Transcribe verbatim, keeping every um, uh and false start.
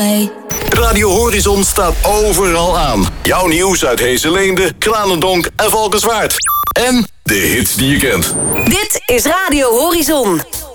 Radio Horizon staat overal aan. Jouw nieuws uit Heesselende, Kranendonk en Valkenswaard. En de hits die je kent. Dit is Radio Horizon.